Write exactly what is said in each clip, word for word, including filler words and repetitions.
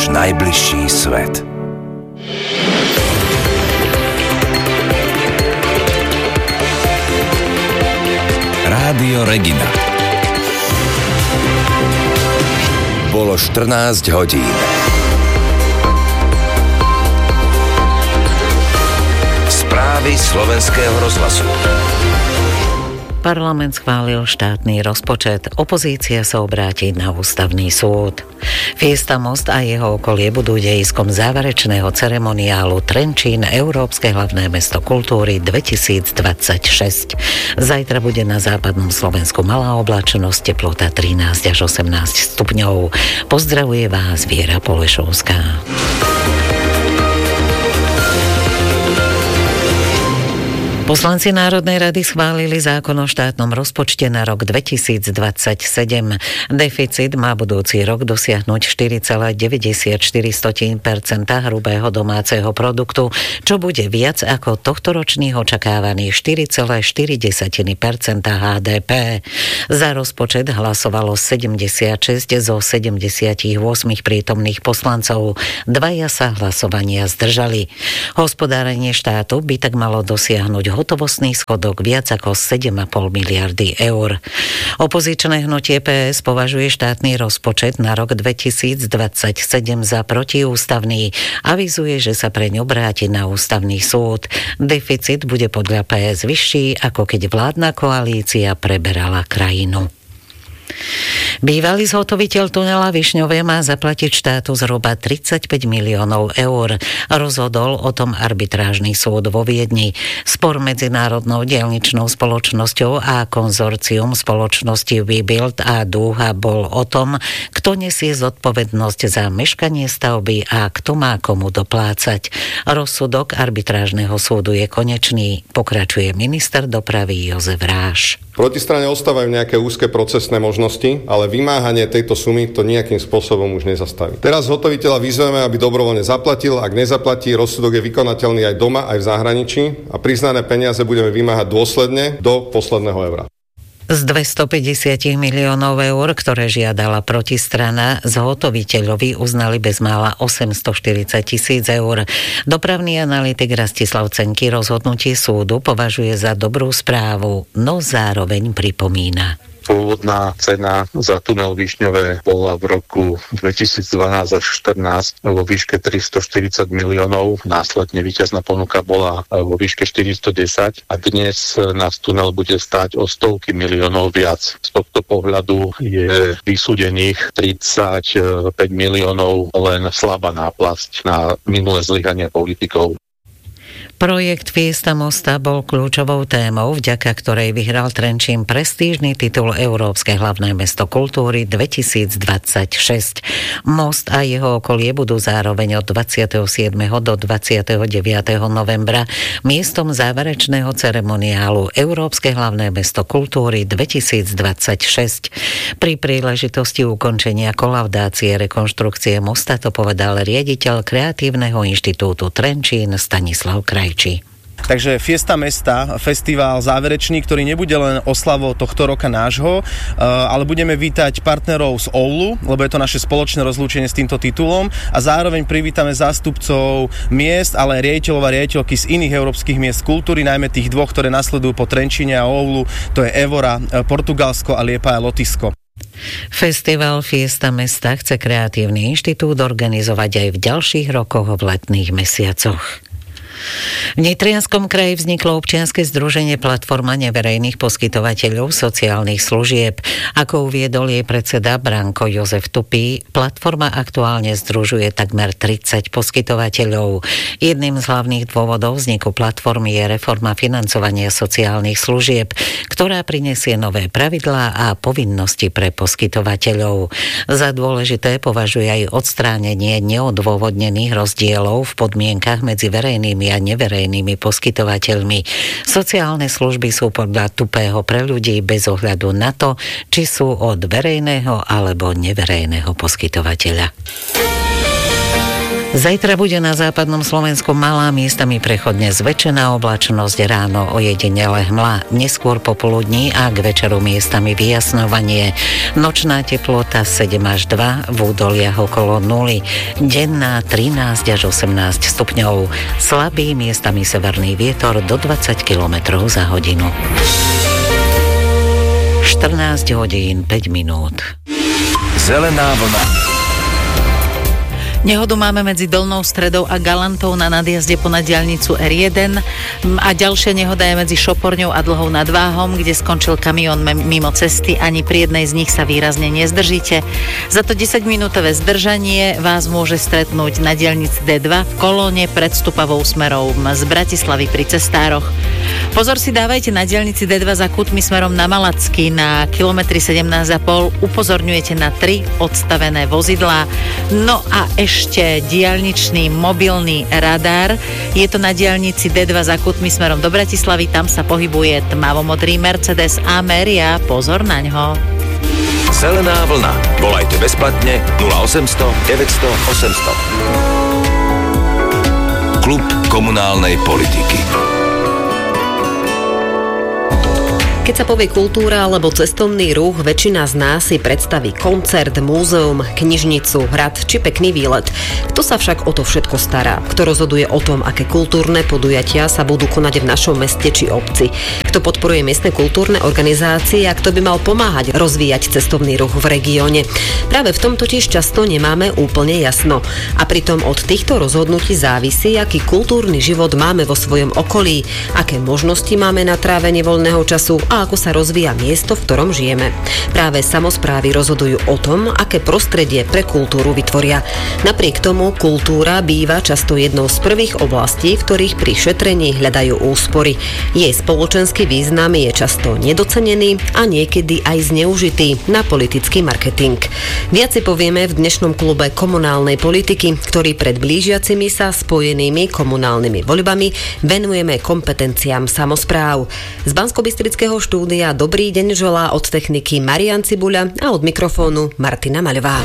náš najbližší svet. Rádio Regina. Bolo štrnásť hodín. Správy slovenského rozhlasu. Parlament schválil štátny rozpočet. Opozícia sa obráti na ústavný súd. Fiesta Most a jeho okolie budú dejiskom záverečného ceremoniálu Trenčín, Európske hlavné mesto kultúry dvetisícdvadsaťšesť. Zajtra bude na západnom Slovensku malá oblačnosť, teplota trinásť až osemnásť stupňov. Pozdravuje vás Viera Polešovská. Poslanci Národnej rady schválili zákon o štátnom rozpočte na rok dvetisícdvadsaťsedem. Deficit má budúci rok dosiahnuť štyri celé deväťdesiatštyri percenta hrubého domáceho produktu, čo bude viac ako tohtoročných očakávaných štyri celé štyri percenta há dé pé. Za rozpočet hlasovalo sedemdesiatšesť zo sedemdesiatosem prítomných poslancov. Dvaja sa hlasovania zdržali. Hospodárenie štátu by tak malo dosiahnuť hotovostný schodok viac ako sedem a pol miliardy eur. Opozičné hnutie pé es považuje štátny rozpočet na rok dvetisícdvadsaťsedem za protiústavný. Avizuje, že sa preň obráti na ústavný súd. Deficit bude podľa pé es vyšší, ako keď vládna koalícia preberala krajinu. Bývalý zhotoviteľ tunela Višňové má zaplatiť štátu zhruba tridsaťpäť miliónov eur. Rozhodol o tom arbitrážny súd vo Viedni. Spor medzinárodnou diaľničnou spoločnosťou a konzorcium spoločnosti WeBuild a Dúha bol o tom, kto nesie zodpovednosť za meškanie stavby a kto má komu doplácať. Rozsudok arbitrážneho súdu je konečný, pokračuje minister dopravy Jozef Ráš. Proti strane ostávajú nejaké úzke procesné možnosti, ale vymáhanie tejto sumy to nejakým spôsobom už nezastaví. Teraz zhotoviteľa vyzveme, aby dobrovoľne zaplatil. Ak nezaplatí, rozsudok je vykonateľný aj doma, aj v zahraničí a priznané peniaze budeme vymáhať dôsledne do posledného eura. Z dvestopäťdesiat miliónov eur, ktoré žiadala protistrana, zhotoviteľovi uznali bezmála osemstoštyridsať tisíc eur. Dopravný analytik Rastislav Cenky rozhodnutie súdu považuje za dobrú správu, no zároveň pripomína. Pôvodná cena za tunel Višňové bola v roku dvetisícdvanásť až štrnásť vo výške tristoštyridsať miliónov. Následne víťazná ponuka bola vo výške štyristodesať a dnes nás tunel bude stáť o stovky miliónov viac. Z tohto pohľadu je vysúdených tridsaťpäť miliónov len slabá náplasť na minulé zlyhanie politikov. Projekt Fiesta Mosta bol kľúčovou témou, vďaka ktorej vyhral Trenčín prestížny titul Európske hlavné mesto kultúry dvetisícdvadsaťšesť. Most a jeho okolie budú zároveň od dvadsiateho siedmeho do dvadsiateho deviateho novembra miestom záverečného ceremoniálu Európske hlavné mesto kultúry dvetisícdvadsaťšesť. Pri príležitosti ukončenia kolaudácie rekonštrukcie mosta to povedal riaditeľ Kreatívneho inštitútu Trenčín Stanislav Kraj. Takže Fiesta mesta, festival záverečný, ktorý nebude len oslavou tohto roka nášho, ale budeme vítať partnerov z Oulu, lebo je to naše spoločné rozlúčenie s týmto titulom a zároveň privítame zástupcov miest, ale aj riaditeľov a riaditeľky z iných európskych miest kultúry, najmä tých dvoch, ktoré nasledujú po Trenčíne a Oulu, to je Évora, Portugalsko a Liepa a Lotyšsko. Festival Fiesta mesta chce Kreatívny inštitút organizovať aj v ďalších rokoch v letných mesiacoch. V Nitrianskom kraji vzniklo občianske združenie Platforma neverejných poskytovateľov sociálnych služieb. Ako uviedol jej predseda Branko Jozef Tupý, platforma aktuálne združuje takmer tridsať poskytovateľov. Jedným z hlavných dôvodov vzniku platformy je reforma financovania sociálnych služieb, ktorá prinesie nové pravidlá a povinnosti pre poskytovateľov. Za dôležité považuje aj odstránenie neodôvodnených rozdielov v podmienkach medzi verejnými a neverejnými poskytovateľmi. Sociálne služby sú podľa Tupého pre ľudí bez ohľadu na to, či sú od verejného alebo neverejného poskytovateľa. Zajtra bude na západnom Slovensku malá, miestami prechodne zväčšená oblačnosť, ráno ojedinele hmla, neskôr popoludní a k večeru miestami vyjasňovanie. Nočná teplota sedem až dva, v údoliach okolo nuly, denná trinásť až osemnásť stupňov, slabý miestami severný vietor do dvadsať kilometrov za hodinu. štrnásť hodín päť minút. Zelená vlna. Nehodu máme medzi Dolnou Stredou a Galantou na nadjazde ponad diaľnicu er jeden a ďalšia nehoda je medzi Šoporňou a Dlhou nad Váhom, kde skončil kamión mimo cesty. Ani pri jednej z nich sa výrazne nezdržíte. Za to desaťminútové zdržanie vás môže stretnúť na diaľnici dé dva v kolóne pred Stupavou smerom z Bratislavy pri cestároch. Pozor si dávajte na diaľnici dé dva za Kútmi smerom na Malacky na kilometri sedemnásť a pol. Upozorňujete na tri odstavené vozidlá. No a ešte diaľničný mobilný radar. Je to na diaľnici dé dva za Kútmi smerom do Bratislavy. Tam sa pohybuje tmavomodrý Mercedes Ameria. Pozor naňho. Zelená vlna. Volajte bezplatne nula osemsto deväťsto osemsto. Klub komunálnej politiky. Keď sa povie kultúra alebo cestovný ruch, väčšina z nás si predstaví koncert, múzeum, knižnicu, hrad či pekný výlet. Kto sa však o to všetko stará? Kto rozhoduje o tom, aké kultúrne podujatia sa budú konať v našom meste či obci? Kto podporuje miestne kultúrne organizácie a kto by mal pomáhať rozvíjať cestovný ruch v regióne? Práve v tom totiž často nemáme úplne jasno. A pritom od týchto rozhodnutí závisí, aký kultúrny život máme vo svojom okolí, aké možnosti máme na trávenie voľného času a ako sa rozvíja miesto, v ktorom žijeme. Práve samosprávy rozhodujú o tom, aké prostredie pre kultúru vytvoria. Napriek tomu kultúra býva často jednou z prvých oblastí, v ktorých pri šetrení hľadajú úspory. Jej spoločenský význam je často nedocenený a niekedy aj zneužitý na politický marketing. Viac si povieme v dnešnom klube komunálnej politiky, ktorý pred blížiacimi sa spojenými komunálnymi voľbami venujeme kompetenciám samospráv. Z Banskobystrického štúdia dobrý deň želá od techniky Marian Cibuľa a od mikrofónu Martina Maľová.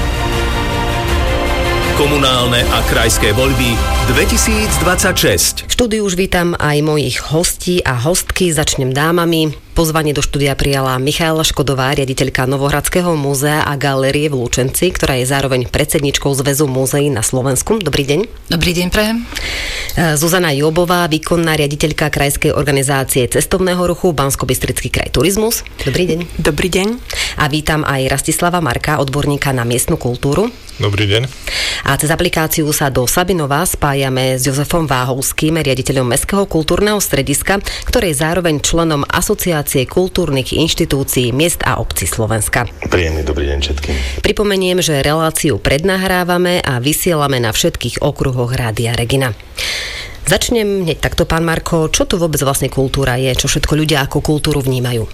Komunálne a krajské voľby dvetisícdvadsaťšesť. V štúdiu už vítam aj mojich hostí a hostky. Začnem dámami. Pozvanie do štúdia prijala Michaela Škodová, riaditeľka Novohradského múzea a galérie v Lučenci, ktorá je zároveň predsedničkou Zväzu múzeí na Slovensku. Dobrý deň. Dobrý deň, prajem. Zuzana Jobová, výkonná riaditeľka Krajskej organizácie cestovného ruchu Banskobystrický kraj Turizmus. Dobrý deň. Dobrý deň. A vítam aj Rastislava Marka, odborníka na miestnu kultúru. Dobrý deň. A cez aplikáciu sa do Sabinova spájame s Jozefom Váhovským, riaditeľom Mestského kultúrneho strediska, ktorý je zároveň členom Asociácie kultúrnych inštitúcií miest a obcí Slovenska. Príjemný dobrý deň všetkým. Pripomeniem, že reláciu prednahrávame a vysielame na všetkých okruhoch Rádia Regina. Začnem hneď takto, pán Marko. Čo to vôbec vlastne kultúra je? Čo všetko ľudia ako kultúru vnímajú?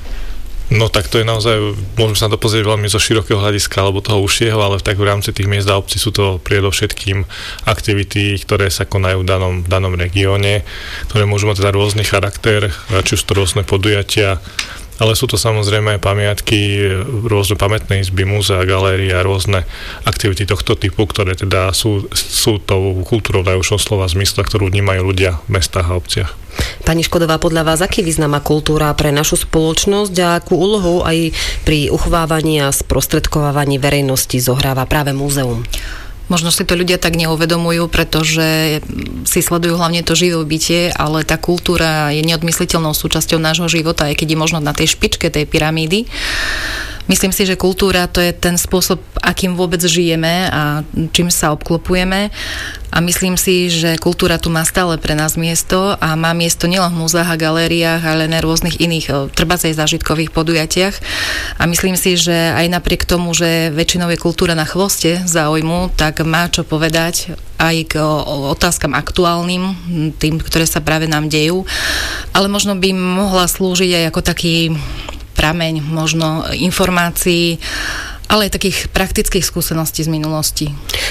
No tak to je naozaj, môžeme sa na to pozrieť veľmi zo širokého hľadiska alebo toho užšieho, ale tak v rámci tých miest a obcí sú to predovšetkým aktivity, ktoré sa konajú v danom, v danom regióne, ktoré môžu mať teda rôzny charakter, či už to rôzne podujatia, ale sú to samozrejme aj pamiatky, rôzne pamätné izby, múzea, galérie a rôzne aktivity tohto typu, ktoré teda sú, sú tou kultúrou najúžšom slova zmysle, ktorú vnímajú ľudia v mestách a obciach. Pani Škodová, podľa vás, aký význam má kultúra pre našu spoločnosť a akú úlohu aj pri uchovávaní a sprostredkovávaní verejnosti zohráva práve múzeum? Možno si to ľudia tak neuvedomujú, pretože si sledujú hlavne to živobytie, ale tá kultúra je neodmysliteľnou súčasťou nášho života, aj keď je možno na tej špičke tej pyramídy. Myslím si, že kultúra to je ten spôsob, akým vôbec žijeme a čím sa obklopujeme. A myslím si, že kultúra tu má stále pre nás miesto a má miesto nielen v múzeách a galériách, ale na rôznych iných trebárs aj zážitkových podujatiach. A myslím si, že aj napriek tomu, že väčšinou je kultúra na chvoste záujmu, tak má čo povedať aj k otázkam aktuálnym, tým, ktoré sa práve nám dejú. Ale možno by mohla slúžiť aj ako taký prameň možno informácií, ale aj takých praktických skúseností z minulosti.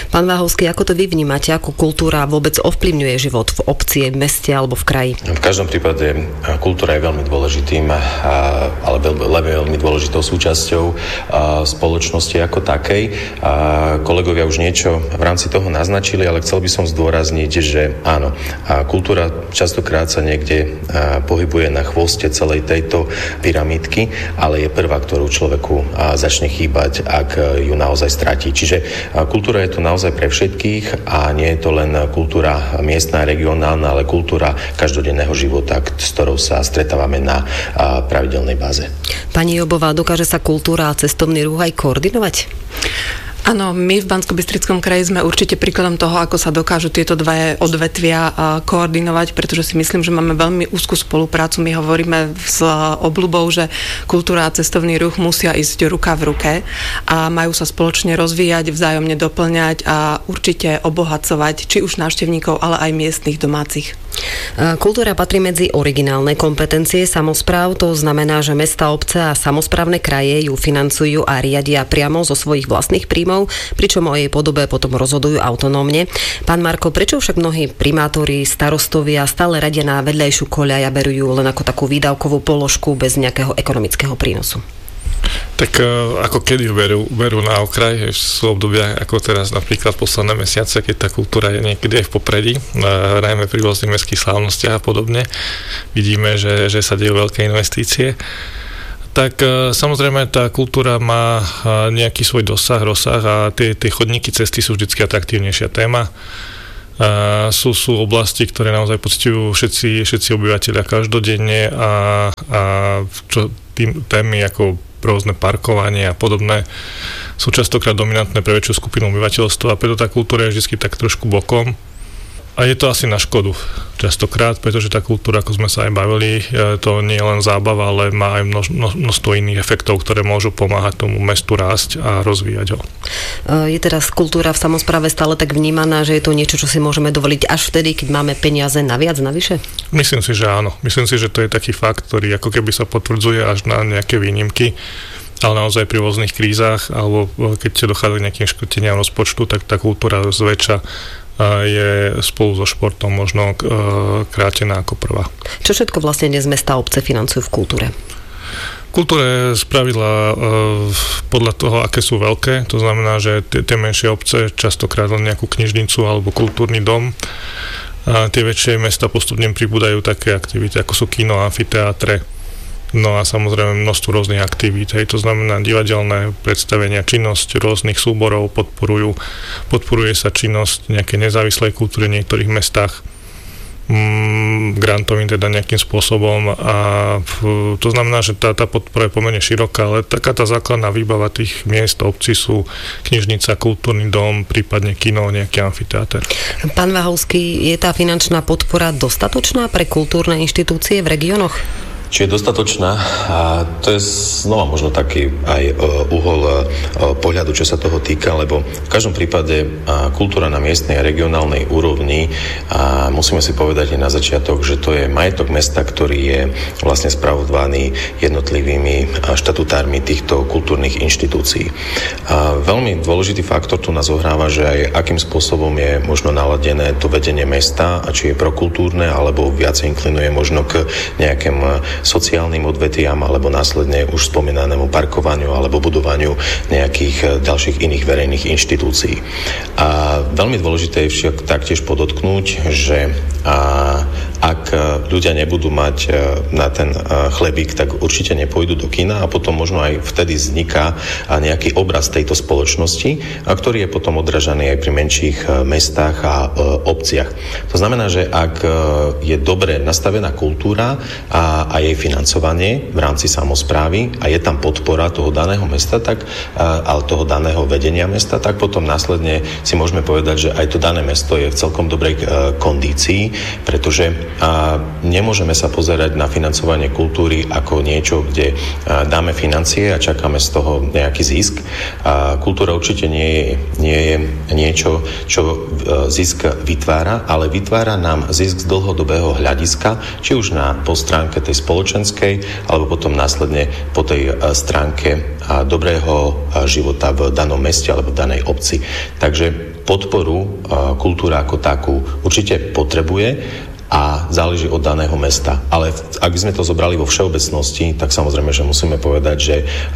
Pán Váhovský, ako to vy vnímate, ako kultúra vôbec ovplyvňuje život v obci, v meste alebo v kraji? V každom prípade kultúra je veľmi dôležitým, ale veľmi dôležitou súčasťou spoločnosti ako takej. Kolegovia už niečo v rámci toho naznačili, ale chcel by som zdôrazniť, že áno, kultúra častokrát sa niekde pohybuje na chvoste celej tejto pyramídky, ale je prvá, ktorú človeku začne chýbať, ak ju naozaj stratí. Čiže kultúra je tu naozaj pre všetkých a nie je to len kultúra miestna, regionálna, ale kultúra každodenného života, s ktorou sa stretávame na pravidelnej báze. Pani Jobová, dokáže sa kultúra a cestovný ruch aj koordinovať? Áno, my v Banskobystrickom kraji sme určite príkladom toho, ako sa dokážu tieto dve odvetvia koordinovať, pretože si myslím, že máme veľmi úzkú spoluprácu. My hovoríme s obľubou, že kultúra a cestovný ruch musia ísť ruka v ruke a majú sa spoločne rozvíjať, vzájomne doplňať a určite obohacovať či už návštevníkov, ale aj miestnych domácich. Kultúra patrí medzi originálne kompetencie samospráv, to znamená, že mestá, obce a samosprávne kraje ju financujú a riadia priamo zo svojich vlastných príjmov, pričom o jej podobe potom rozhodujú autonómne. Pán Marko, prečo však mnohí primátori, starostovia stále radia na vedľajšiu koľaj a berú ju len ako takú výdavkovú položku bez nejakého ekonomického prínosu? Tak ako kedy berú, berú na okraj, sú obdobia ako teraz napríklad posledné mesiace, keď tá kultúra je niekedy aj v popredí, najmä pri rôznych mestských slávnostiach a podobne. Vidíme, že, že sa dejú veľké investície. Tak samozrejme tá kultúra má nejaký svoj dosah, rozsah a tie, tie chodníky, cesty sú vždy atraktívnejšia téma. Uh, sú, sú oblasti, ktoré naozaj pociťujú všetci, všetci obyvateľia každodenne a, a čo tým, témy ako rôzne parkovanie a podobné sú častokrát dominantné pre väčšiu skupinu obyvateľstva a preto tá kultúra je vždy tak trošku bokom. A je to asi na škodu častokrát, pretože tá kultúra, ako sme sa aj bavili, to nie je len zábava, ale má aj množ, množstvo iných efektov, ktoré môžu pomáhať tomu mestu rásť a rozvíjať ho. Je teraz kultúra v samospráve stále tak vnímaná, že je to niečo, čo si môžeme dovoliť až vtedy, keď máme peniaze naviac, navyše? Myslím si, že áno. Myslím si, že to je taký fakt, ktorý ako keby sa potvrdzuje až na nejaké výnimky. Ale naozaj pri rôznych krízach, alebo keď dochádza k nejakým škrteniam rozpočtu, tak tá kultúra zväčša je spolu so športom možno krátená ako prvá. Čo všetko vlastne dnes mestá obce financujú v kultúre? Kultúra je spravidla podľa toho, aké sú veľké. To znamená, že tie, tie menšie obce častokrát len nejakú knižnicu alebo kultúrny dom. A tie väčšie mesta postupne pribúdajú také aktivity, ako sú kino, amfiteátre. No a samozrejme množstvo rôznych aktivít. Hej, to znamená divadelné predstavenia, činnosť rôznych súborov podporujú. Podporuje sa činnosť nejakej nezávislej kultúry v niektorých mestách mm, grantovým teda nejakým spôsobom a v, to znamená, že tá, tá podpora je pomerne široká, ale taká tá základná výbava tých miest, obcí sú knižnica, kultúrny dom, prípadne kino, nejaký amfiteáter. Pán Váhovský, je tá finančná podpora dostatočná pre kultúrne inštitúcie v regiónoch? Či je dostatočná? A to je znova možno taký aj uhol pohľadu, čo sa toho týka, lebo v každom prípade kultúra na miestnej a regionálnej úrovni, a musíme si povedať aj na začiatok, že to je majetok mesta, ktorý je vlastne spravovaný jednotlivými štatutármi týchto kultúrnych inštitúcií. A veľmi dôležitý faktor tu nás zohráva, že aj akým spôsobom je možno naladené to vedenie mesta a či je prokultúrne, alebo viac inklinuje možno k nejakým sociálnym odvetviam alebo následne už spomínanému parkovaniu alebo budovaniu nejakých ďalších iných verejných inštitúcií. A veľmi dôležité je však taktiež podotknúť, že a ak ľudia nebudú mať na ten chlebík, tak určite nepôjdu do kina a potom možno aj vtedy vzniká nejaký obraz tejto spoločnosti, ktorý je potom odražaný aj pri menších mestách a obciach. To znamená, že ak je dobre nastavená kultúra a, a jej financovanie v rámci samosprávy a je tam podpora toho daného mesta, tak, ale toho daného vedenia mesta, tak potom následne si môžeme povedať, že aj to dané mesto je v celkom dobrej kondícii, pretože nemôžeme sa pozerať na financovanie kultúry ako niečo, kde dáme financie a čakáme z toho nejaký zisk. Kultúra určite nie je, nie je niečo, čo zisk vytvára, ale vytvára nám zisk z dlhodobého hľadiska, či už na po stránke tej spoločenskej, alebo potom následne po tej stránke dobrého života v danom meste alebo v danej obci. Takže podporu kultúra ako takú určite potrebuje a záleží od daného mesta. Ale ak by sme to zobrali vo všeobecnosti, tak samozrejme, že musíme povedať, že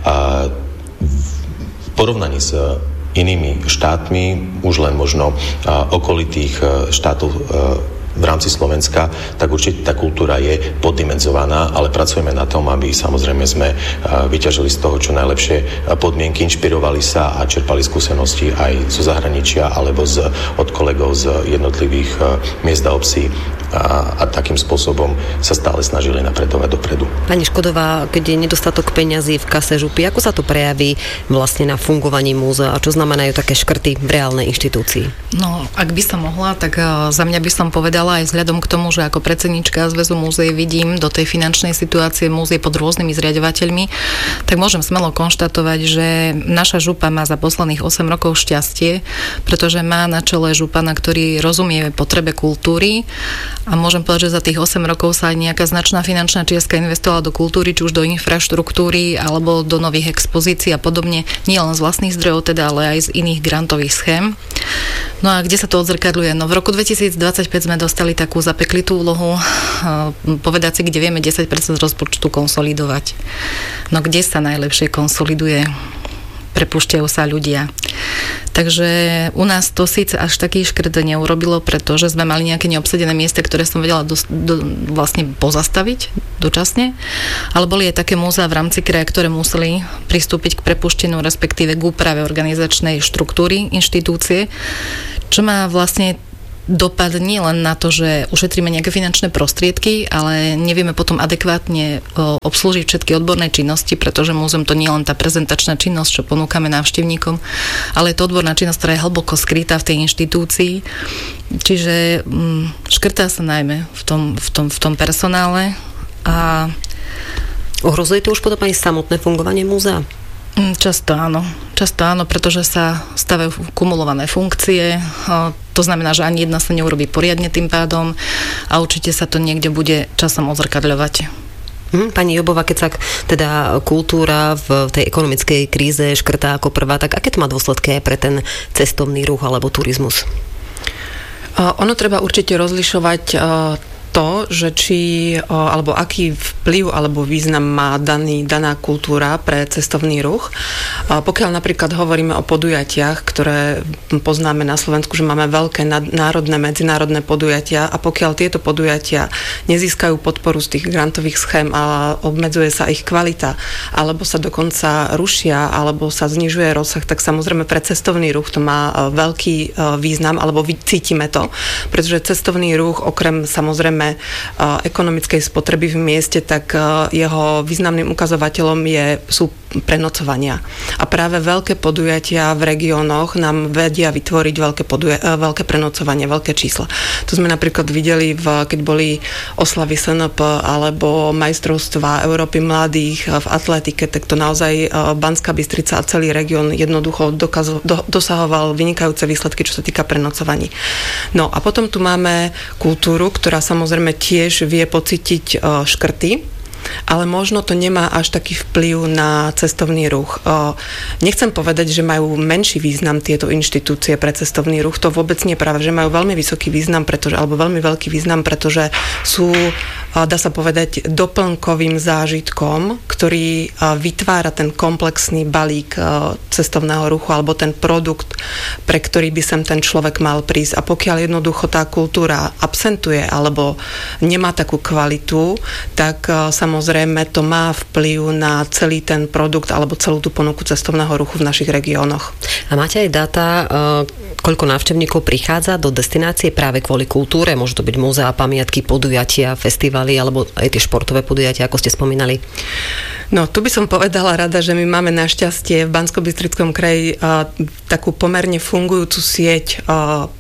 v porovnaní s inými štátmi, už len možno okolitých štátov v rámci Slovenska, tak určite tá kultúra je poddimenzovaná, ale pracujeme na tom, aby samozrejme sme vyťažili z toho čo najlepšie podmienky, inšpirovali sa a čerpali skúsenosti aj zo zahraničia alebo z, od kolegov z jednotlivých miest a obcí a, a takým spôsobom sa stále snažili napredovať dopredu. Pani Škodová, keď je nedostatok peňazí v kase župy, ako sa to prejaví vlastne na fungovaní múzea a čo znamenajú také škrty v reálnej inštitúcii? No, ak by som mohla, tak za mňa by som povedala, aj vzhľadom k tomu, že ako predsednička Zväzu múzeí vidím do tej finančnej situácie múzeí pod rôznymi zriaďovateľmi, tak môžem smelo konštatovať, že naša župa má za posledných osem rokov šťastie, pretože má na čele župana, ktorý rozumie potrebe kultúry a môžem povedať, že za tých osem rokov sa aj nejaká značná finančná čiastka investovala do kultúry, či už do infraštruktúry alebo do nových expozícií a podobne, nie len z vlastných zdrojov, teda, ale aj z iných grantových schém. No a kde sa to odzrkadľuje? No v roku dvetisícdvadsaťpäť sme dostali takú zapeklitú úlohu povedať si, kde vieme desať percent rozpočtu konsolidovať. No kde sa najlepšie konsoliduje? Prepúšťajú sa ľudia. Takže u nás to síce až taký škrt neurobilo, pretože sme mali nejaké neobsadené miesta, ktoré som vedela do, do, vlastne pozastaviť dočasne, ale boli aj také múzea v rámci kraja, ktoré museli pristúpiť k prepušteniu, respektíve k úprave organizačnej štruktúry inštitúcie, čo má vlastne dopad nie len na to, že ušetríme nejaké finančné prostriedky, ale nevieme potom adekvátne obslúžiť všetky odborné činnosti, pretože múzeum to nie je len tá prezentačná činnosť, čo ponúkame návštevníkom, ale je to odborná činnosť, ktorá je hlboko skrytá v tej inštitúcii. Čiže mm, škrtá sa najmä v tom, v tom, v tom personále. A ohrozuje to už potom aj samotné fungovanie múzea? Často áno. Často áno, pretože sa stavajú kumulované funkcie. To znamená, že ani jedna sa neurobí poriadne tým pádom a určite sa to niekde bude časom odzrkadľovať. Pani Jobová, keď sa teda kultúra v tej ekonomickej kríze škrtá ako prvá, tak aké to má dôsledky aj pre ten cestovný ruch alebo turizmus? Ono treba určite rozlišovať to, že či, alebo aký vplyv alebo význam má daný, daná kultúra pre cestovný ruch. Pokiaľ napríklad hovoríme o podujatiach, ktoré poznáme na Slovensku, že máme veľké národné, medzinárodné podujatia a pokiaľ tieto podujatia nezískajú podporu z tých grantových schém a obmedzuje sa ich kvalita, alebo sa dokonca rušia, alebo sa znižuje rozsah, tak samozrejme pre cestovný ruch to má veľký význam, alebo cítime to, pretože cestovný ruch okrem samozrejme ekonomickej spotreby v mieste, tak jeho významným ukazovateľom je, sú prenocovania. A práve veľké podujatia v regiónoch nám vedia vytvoriť veľké, poduja- veľké prenocovanie, veľké čísla. To sme napríklad videli, v, keď boli oslavy es en pé alebo majstrovstvá Európy mladých v atletike, tak to naozaj Banská Bystrica a celý región jednoducho dokazo- do- dosahoval vynikajúce výsledky, čo sa týka prenocovaní. No a potom tu máme kultúru, ktorá samozrejme tiež vie pocítiť škrty, ale možno to nemá až taký vplyv na cestovný ruch. Nechcem povedať, že majú menší význam tieto inštitúcie pre cestovný ruch, to vôbec nie je práve, že majú veľmi vysoký význam, pretože, alebo veľmi veľký význam, pretože sú, dá sa povedať, doplnkovým zážitkom, ktorý vytvára ten komplexný balík cestovného ruchu, alebo ten produkt, pre ktorý by sem ten človek mal prísť. A pokiaľ jednoducho tá kultúra absentuje, alebo nemá takú kvalitu, tak samozrejme Samozrejme, to má vplyv na celý ten produkt alebo celú tú ponuku cestovného ruchu v našich regiónoch. A máte aj dáta, koľko návštevníkov prichádza do destinácie práve kvôli kultúre? Môžu to byť múzea, pamiatky, podujatia, festivaly alebo aj tie športové podujatia, ako ste spomínali? No, tu by som povedala rada, že my máme našťastie v Banskobystrickom kraji uh, takú pomerne fungujúcu sieť uh,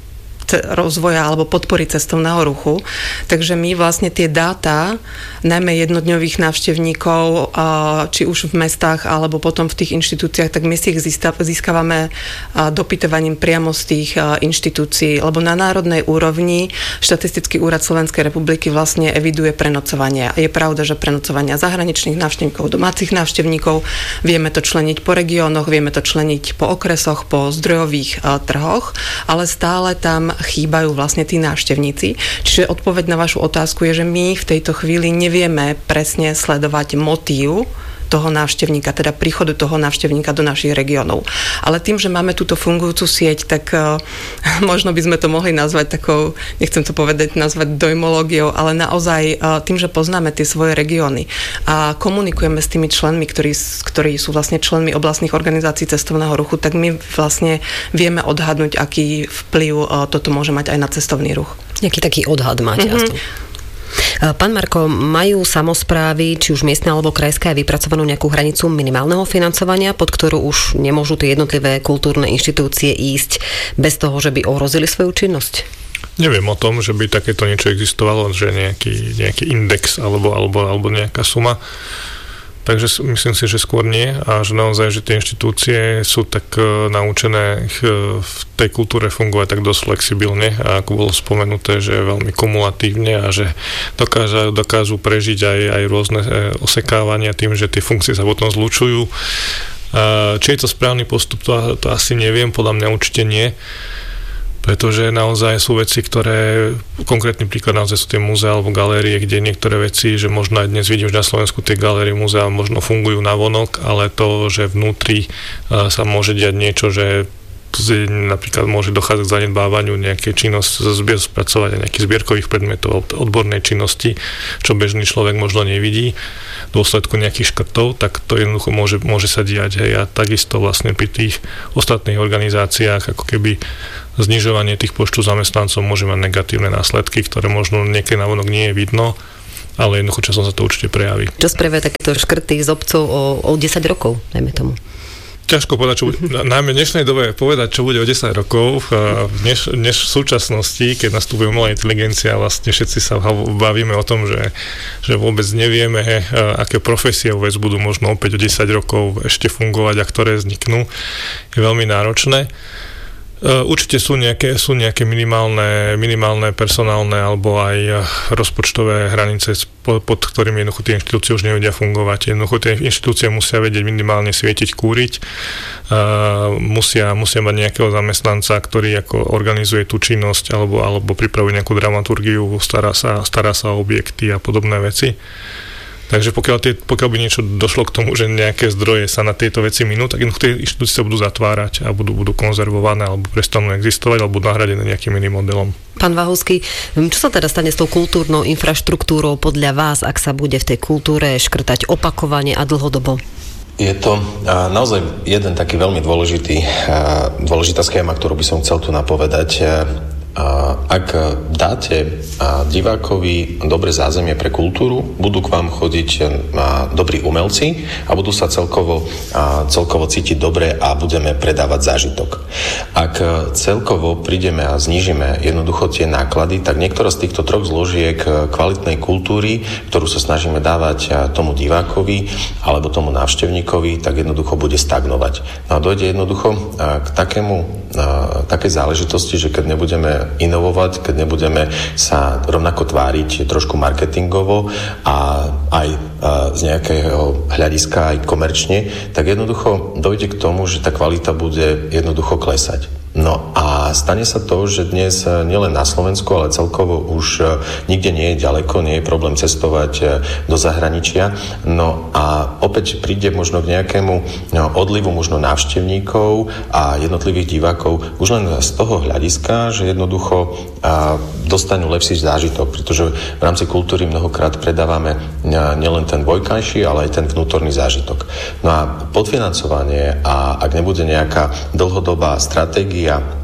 rozvoja alebo podpory cestovného ruchu. Takže my vlastne tie dáta, najmä jednodňových návštevníkov, či už v mestách alebo potom v tých inštitúciách, tak my si ich získavame dopytovaním priamo z tých inštitúcií, lebo na národnej úrovni Štatistický úrad Slovenskej republiky vlastne eviduje prenocovania. Je pravda, že prenocovania zahraničných návštevníkov, domácich návštevníkov, vieme to členiť po regiónoch, vieme to členiť po okresoch, po zdrojových trhoch, ale stále tam chýbajú vlastne tí návštevníci. Čiže odpoveď na vašu otázku je, že my v tejto chvíli nevieme presne sledovať motív toho návštevníka, teda príchodu toho návštevníka do našich regiónov. Ale tým, že máme túto fungujúcu sieť, tak uh, možno by sme to mohli nazvať takou, nechcem to povedať, nazvať dojmológiou, ale naozaj uh, tým, že poznáme tie svoje regióny a komunikujeme s tými členmi, ktorí, ktorí sú vlastne členmi oblastných organizácií cestovného ruchu, tak my vlastne vieme odhadnúť, aký vplyv uh, toto môže mať aj na cestovný ruch. Nejaký taký odhad máte mm-hmm. aspoň? Pán Marko, majú samosprávy, či už miestne alebo krajské, aj vypracovanú nejakú hranicu minimálneho financovania, pod ktorú už nemôžu tie jednotlivé kultúrne inštitúcie ísť bez toho, že by ohrozili svoju činnosť? Neviem o tom, že by takéto niečo existovalo, že nejaký, nejaký index alebo, alebo, alebo nejaká suma. Takže myslím si, že skôr nie a že naozaj, že tie inštitúcie sú tak uh, naučené uh, v tej kultúre fungovať tak dosť flexibilne a ako bolo spomenuté, že veľmi kumulatívne a že dokážu, dokážu prežiť aj, aj rôzne uh, osekávania tým, že tie funkcie sa potom zlučujú. Uh, či je to správny postup, to, to asi neviem, podľa mňa určite nie. Pretože naozaj sú veci, ktoré, konkrétny príklad naozaj sú tie múzea alebo galérie, kde niektoré veci, že možno aj dnes vidím, že na Slovensku tie galérie, múzea možno fungujú navonok, ale to, že vnútri sa môže diať niečo, že napríklad môže dochádzať k zanedbávaniu nejakej činnosti, spracovania nejakých zbierkových predmetov, odbornej činnosti, čo bežný človek možno nevidí v dôsledku nejakých škrtov, tak to jednoducho môže, môže sa diať. Hej. A takisto vlastne pri tých ostatných organizáciách, ako keby znižovanie tých počtu zamestnancov môže mať negatívne následky, ktoré možno niekedy navonok nie je vidno, ale jednoducho časom sa to určite prejaví. Čo spravia takéto škrty z obcov o, o desať rokov, dajme tomu? Ťažko povedať, čo bude, najmä v dnešnej dobe povedať, čo bude o desať rokov. Dnes, dnes v súčasnosti, keď nastupuje umelá inteligencia, vlastne všetci sa bavíme o tom, že, že vôbec nevieme, aké profesie vôbec budú možno opäť o desať rokov ešte fungovať a ktoré vzniknú. Je veľmi náročné. Určite sú nejaké, sú nejaké minimálne, minimálne personálne alebo aj rozpočtové hranice, pod ktorými jednoducho tie inštitúcie už nevedia fungovať. Jednoducho tie inštitúcie musia vedieť minimálne svietiť, kúriť, musia, musia mať nejakého zamestnanca, ktorý ako organizuje tú činnosť alebo, alebo pripravuje nejakú dramaturgiu, stará sa, stará sa o objekty a podobné veci. Takže pokiaľ, tie, pokiaľ by niečo došlo k tomu, že nejaké zdroje sa na tieto veci minú, tak tie inštitúcie sa budú zatvárať a budú, budú konzervované alebo prestanú existovať alebo budú nahradené nejakým iným modelom. Pán Vahovský, čo sa teda stane s tou kultúrnou infraštruktúrou podľa vás, ak sa bude v tej kultúre škrtať opakovane a dlhodobo? Je to a, naozaj jeden taký veľmi dôležitý, a, dôležitá schéma, ktorú by som chcel tu napovedať. A, ak dáte divákovi dobre zázemie pre kultúru, budú k vám chodiť dobrí umelci a budú sa celkovo, celkovo cítiť dobre a budeme predávať zážitok. Ak celkovo prídeme a znížime jednoducho tie náklady, tak niektorá z týchto troch zložiek kvalitnej kultúry, ktorú sa snažíme dávať tomu divákovi alebo tomu návštevníkovi, tak jednoducho bude stagnovať. No a dojde jednoducho k takému, takej záležitosti, že keď nebudeme inovovať, keď nebudeme sa rovnako tváriť trošku marketingovo a aj z nejakého hľadiska aj komerčne, tak jednoducho dojde k tomu, že tá kvalita bude jednoducho klesať. No a stane sa to, že dnes nielen na Slovensku, ale celkovo už nikde nie je ďaleko, nie je problém cestovať do zahraničia. No a opäť príde možno k nejakému odlivu možno návštevníkov a jednotlivých divákov už len z toho hľadiska, že jednoducho dostanú lepší zážitok, pretože v rámci kultúry mnohokrát predávame nielen ten vonkajší, ale aj ten vnútorný zážitok. No a podfinancovanie a ak nebude nejaká dlhodobá stratégia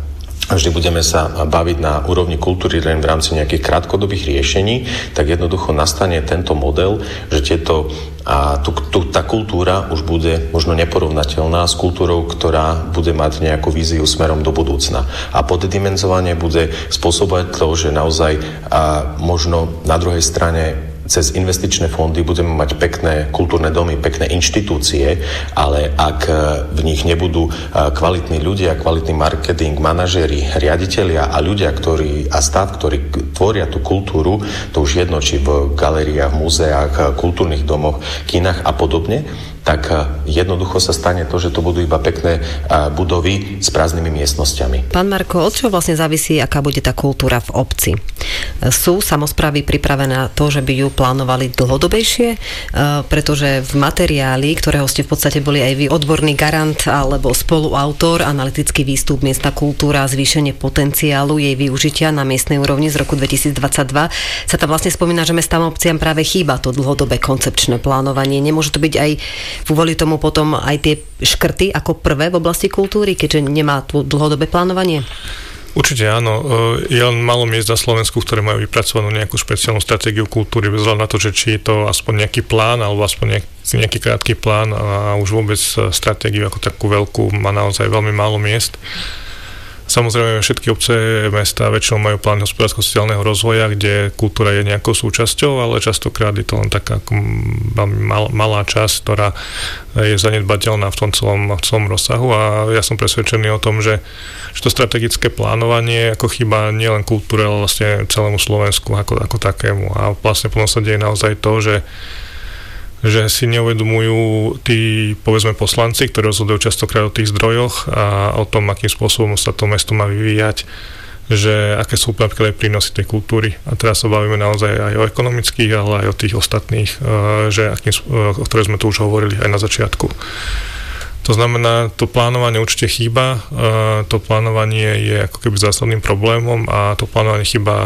vždy budeme sa baviť na úrovni kultúry len v rámci nejakých krátkodobých riešení, tak jednoducho nastane tento model, že tieto a tu, tu, tá kultúra už bude možno neporovnateľná s kultúrou, ktorá bude mať nejakú víziu smerom do budúcna. A poddimenzovanie bude spôsobovať to, že naozaj a možno na druhej strane cez investičné fondy budeme mať pekné kultúrne domy, pekné inštitúcie, ale ak v nich nebudú kvalitní ľudia, kvalitný marketing, manažéri, riaditelia a ľudia, ktorí a stav, ktorí tvoria tú kultúru, to už jedno, či v galériách, múzeách, kultúrnych domoch, kinách a podobne, tak jednoducho sa stane to, že to budú iba pekné budovy s prázdnymi miestnosťami. Pán Marko, od čoho vlastne závisí, aká bude tá kultúra v obci? Sú samosprávy pripravené na to, že by ju plánovali dlhodobejšie? Pretože v materiáli, ktorého ste v podstate boli aj vy odborný garant alebo spoluautor, analytický výstup Miestna kultúra, zvýšenie potenciálu jej využitia na miestnej úrovni z roku dvetisícdvadsaťdva, sa tam vlastne spomína, že mestám a obciam práve chýba to dlhodobé koncepčné plánovanie. Nemôže to byť aj kvôli tomu potom aj tie škrty ako prvé v oblasti kultúry, keďže nemá tu dlhodobé plánovanie? Určite áno. Je len málo miest na Slovensku, ktoré majú vypracovanú nejakú špeciálnu stratégiu kultúry, bez hľadu na to, že či je to aspoň nejaký plán, alebo aspoň nejaký, nejaký krátky plán a už vôbec stratégiu ako takú veľkú má naozaj veľmi málo miest. Samozrejme, všetky obce, mestá väčšinou majú plán hospodársko-sociálneho rozvoja, kde kultúra je nejakou súčasťou, ale častokrát je to len taká veľmi mal, malá časť, ktorá je zanedbateľná v tom celom, v celom rozsahu a ja som presvedčený o tom, že, že to strategické plánovanie ako chýba nielen kultúre, ale vlastne celému Slovensku ako, ako takému. A vlastne potom sa deje naozaj to, že že si neuvedomujú tí, povedzme, poslanci, ktorí rozhodujú častokrát o tých zdrojoch a o tom, akým spôsobom sa to mesto má vyvíjať, že aké sú napríklad aj prínosy tej kultúry. A teraz sa bavíme naozaj aj o ekonomických, ale aj o tých ostatných, že akým, o ktorých sme tu už hovorili aj na začiatku. To znamená, to plánovanie určite chýba, to plánovanie je ako keby zásadným problémom a to plánovanie chýba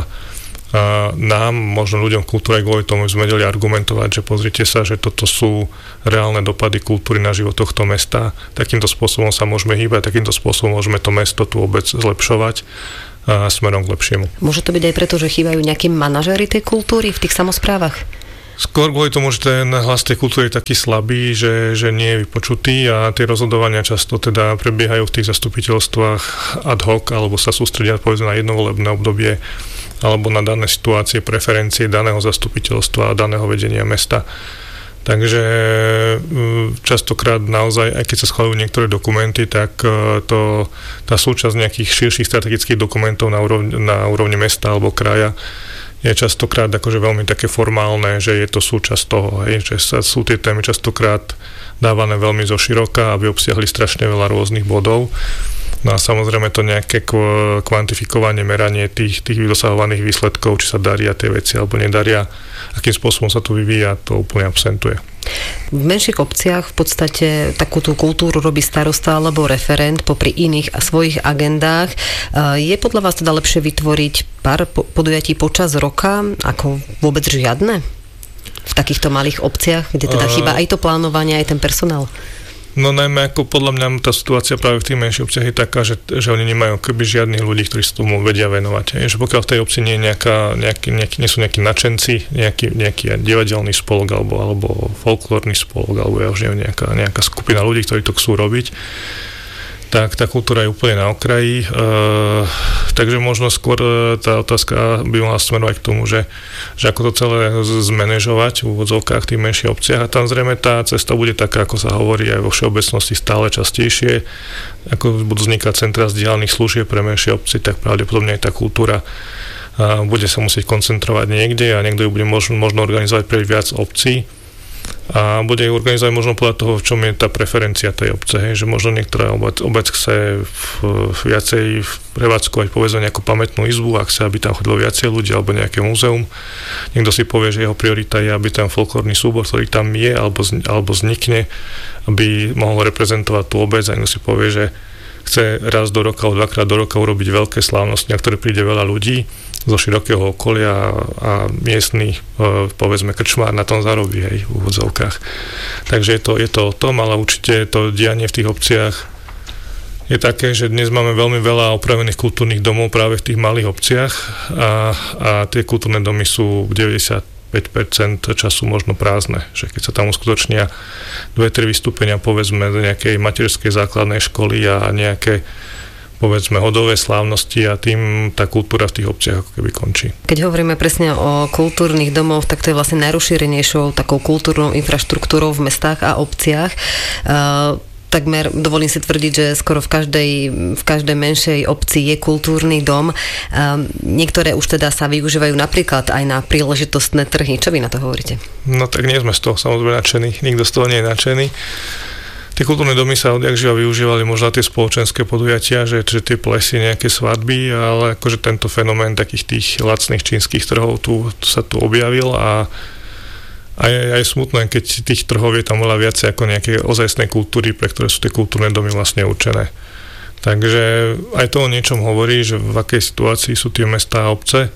nám, možno ľuďom v kultúre, kvôli tomu sme vedeli argumentovať, že pozrite sa, že toto sú reálne dopady kultúry na život tohto mesta. Takýmto spôsobom sa môžeme hýbať, takýmto spôsobom môžeme to mesto, tú obec zlepšovať a smerom k lepšiemu. Môže to byť aj preto, že chýbajú nejakí manažéri tej kultúry v tých samosprávach? Skôr kvôli tomu, že ten hlas tej kultúry je taký slabý, že, že nie je vypočutý a tie rozhodovania často teda prebiehajú v tých zastupiteľstvách ad hoc, alebo sa sústredia povedzme na jedno volebné obdobie alebo na dané situácie, preferencie daného zastupiteľstva a daného vedenia mesta. Takže častokrát naozaj, aj keď sa schvaľujú niektoré dokumenty, tak to, tá súčasť nejakých širších strategických dokumentov na úrovni, na úrovni mesta alebo kraja je častokrát akože veľmi také formálne, že je to súčasť toho, hej, že sa, sú tie témy častokrát dávané veľmi zoširoka, aby obsiahli strašne veľa rôznych bodov. No a samozrejme to nejaké kvantifikovanie, meranie tých, tých dosahovaných výsledkov, či sa daria tie veci alebo nedaria, akým spôsobom sa to vyvíja, to úplne absentuje. V menších obciach v podstate takúto kultúru robí starosta alebo referent popri iných a svojich agendách. Je podľa vás teda lepšie vytvoriť pár podujatí počas roka ako vôbec žiadne? V takýchto malých obciach, kde teda chýba aj to plánovanie, aj ten personál? No najmä ako podľa mňa tá situácia práve v tých menších obciach je taká, že, že oni nemajú keby žiadnych ľudí, ktorí sa tomu vedia venovať. Je, že pokiaľ v tej obci nie, je nejaká, nejaký, nejaký, nie sú nejakí nadšenci, nejaký, nejaký divadelný spolok alebo, alebo folklórny spolok, alebo ja už neviem, nejaká, nejaká skupina ľudí, ktorí to chcú robiť, tak tá kultúra je úplne na okraji. E, takže možno skôr tá otázka by mohla smerovať k tomu, že, že ako to celé zmanéžovať v úvodzovkách tých menších obciach. A tam zrejme tá cesta bude taká, ako sa hovorí aj vo všeobecnosti stále častejšie. Ako budú vznikať centra zdieľaných služieb pre menšie obci, tak pravdepodobne aj tá kultúra a bude sa musieť koncentrovať niekde a niekto ju bude možno, možno organizovať pre viac obcí. A bude organizovať možno podľa toho, v čom je tá preferencia tej obce, hej, že možno niektorá obec, obec chce v, v viacej prevádzkovať povedzme nejakú pamätnú izbu a chce, aby tam chodilo viacej ľudí alebo nejaké múzeum. Niekto si povie, že jeho priorita je, aby ten folklórny súbor, ktorý tam je alebo, alebo vznikne, aby mohol reprezentovať tú obec, a niekto si povie, že chce raz do roka alebo dvakrát do roka urobiť veľké slávnosti, na ktoré príde veľa ľudí zo širokého okolia a miestny, povedzme, krčmár na tom zarobí, hej, v úvodzovkách. Takže je to, je to o tom, ale určite to dianie v tých obciach je také, že dnes máme veľmi veľa opravených kultúrnych domov práve v tých malých obciach a, a tie kultúrne domy sú deväťdesiatpäť percent času možno prázdne. Že keď sa tam uskutočnia dve, tri vystúpenia povedzme do nejakej materskej základnej školy a nejaké povedzme hodové slávnosti a tým tá kultúra v tých obciach ako keby končí. Keď hovoríme presne o kultúrnych domoch, tak to je vlastne najrozšírenejšou takou kultúrnou infraštruktúrou v mestách a obciach. Uh, takmer, dovolím si tvrdiť, že skoro v každej, v každej menšej obci je kultúrny dom. Um, niektoré už teda sa využívajú napríklad aj na príležitostné trhy. Čo vy na to hovoríte? No tak nie sme z toho samozrejme nadšení. Nikto z toho nie je nadšený. Tie kultúrne domy sa odjak živa využívali možno tie spoločenské podujatia, že, že tie plesy, nejaké svadby, ale akože tento fenomén takých tých lacných čínskych trhov tu, tu sa tu objavil a, a je aj smutné, keď tých trhov je tam veľa viacej ako nejaké ozajstné kultúry, pre ktoré sú tie kultúrne domy vlastne určené. Takže aj to o niečom hovorí, že v akej situácii sú tie mestá a obce.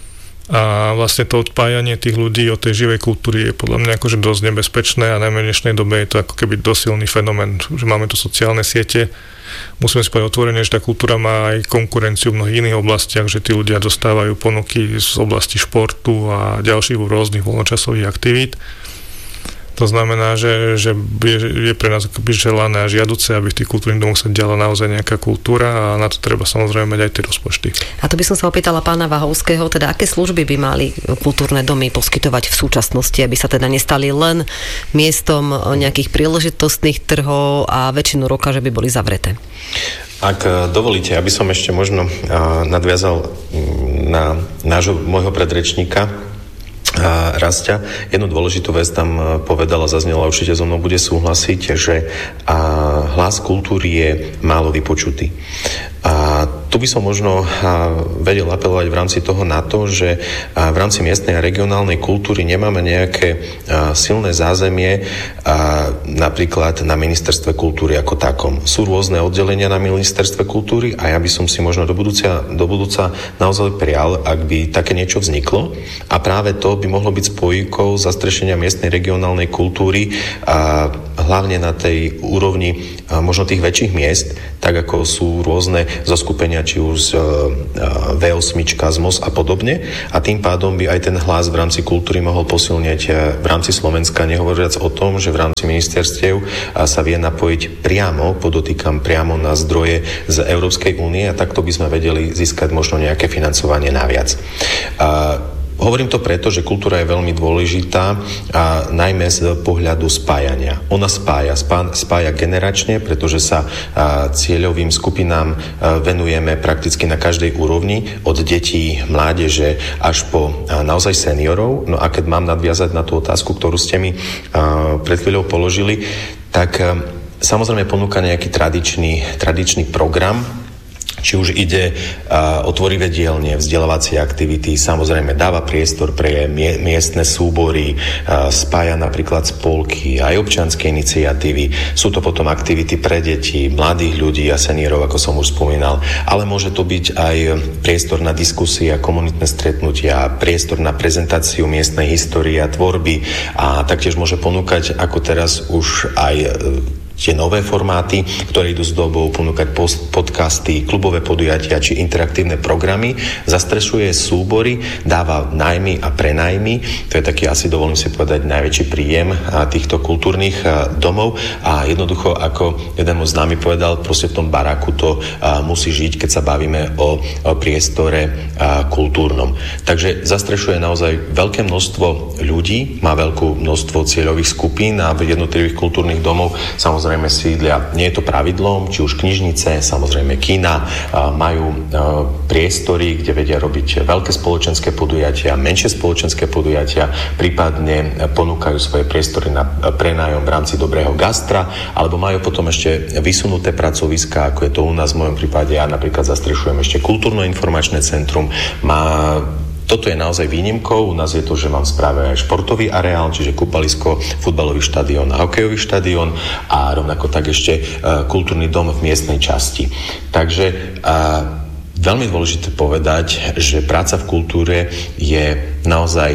A vlastne to odpájanie tých ľudí od tej živej kultúry je podľa mňa akože dosť nebezpečné a najmä v dnešnej dobe je to ako keby dosilný fenomén, že máme tu sociálne siete. Musíme si povedať otvorene, že tá kultúra má aj konkurenciu v mnohých iných oblastiach, že tí ľudia dostávajú ponuky z oblasti športu a ďalších rôznych voľnočasových aktivít. To znamená, že, že je, je pre nás akoby želané a žiaduce, aby v tých kultúrnych domoch sa diala naozaj nejaká kultúra a na to treba samozrejme mať aj tie rozpočty. A to by som sa opýtala pána Vahovského, teda aké služby by mali kultúrne domy poskytovať v súčasnosti, aby sa teda nestali len miestom nejakých príležitostných trhov a väčšinu roka, že by boli zavreté? Ak dovolíte, aby som ešte možno nadviazal na nášho môjho predrečníka, a Rastia. Jednu dôležitú vec tam povedala, zaznela, určite so mnou bude súhlasiť, že hlas kultúry je málo vypočutý. A tu by som možno vedel apelovať v rámci toho na to, že v rámci miestnej a regionálnej kultúry nemáme nejaké silné zázemie napríklad na ministerstve kultúry ako takom. Sú rôzne oddelenia na ministerstve kultúry a ja by som si možno do budúca, do budúca naozaj prial, ak by také niečo vzniklo a práve to by mohlo byť spojkou zastrešenia miestnej regionálnej kultúry a hlavne na tej úrovni možno tých väčších miest, tak ako sú rôzne zoskupenia, či už z vé osem, z em o es a podobne. A tým pádom by aj ten hlas v rámci kultúry mohol posilnieť v rámci Slovenska, nehovoriac o tom, že v rámci ministerstiev sa vie napojiť priamo, podotýkam priamo na zdroje z Európskej únie a takto by sme vedeli získať možno nejaké financovanie naviac. A hovorím to preto, že kultúra je veľmi dôležitá a najmä z pohľadu spájania. Ona spája, spá, spája generačne, pretože sa a, cieľovým skupinám a, venujeme prakticky na každej úrovni, od detí, mládeže až po a, naozaj seniorov. No a keď mám nadviazať na tú otázku, ktorú ste mi a, pred chvíľou položili, tak a, samozrejme ponúka nejaký tradičný, tradičný program, či už ide uh, o tvorivé dielne, vzdelávacie aktivity, samozrejme dáva priestor pre mie- miestne súbory, uh, spája napríklad spolky, aj občianske iniciatívy. Sú to potom aktivity pre deti, mladých ľudí a seniorov, ako som už spomínal. Ale môže to byť aj priestor na diskusie a komunitné stretnutia, priestor na prezentáciu miestnej histórie a tvorby a taktiež môže ponúkať, ako teraz už aj uh, tie nové formáty, ktoré idú s dobou, ponúkať post, podcasty, klubové podujatia či interaktívne programy, zastrešuje súbory, dáva nájmy a prenajmy. To je taký, asi dovolím si povedať, najväčší príjem týchto kultúrnych domov a jednoducho, ako jeden z nami povedal, proste v tom baráku to musí žiť, keď sa bavíme o, o priestore kultúrnom. Takže zastrešuje naozaj veľké množstvo ľudí, má veľké množstvo cieľových skupín a v jednotlivých kultúrnych domov samozrejme Samozrejme sídlia, nie je to pravidlom, či už knižnice, samozrejme kina, majú priestory, kde vedia robiť veľké spoločenské podujatia, menšie spoločenské podujatia, prípadne ponúkajú svoje priestory na prenájom v rámci dobrého gastra, alebo majú potom ešte vysunuté pracoviská, ako je to u nás v mojom prípade. Ja napríklad zastrešujem ešte kultúrno-informačné centrum, má Toto je naozaj výnimkou. U nás je to, že mám správe aj športový areál, čiže kúpalisko, futbalový štadión a hokejový štadión a rovnako tak ešte uh, kultúrny dom v miestnej časti. Takže uh, veľmi dôležité povedať, že práca v kultúre je naozaj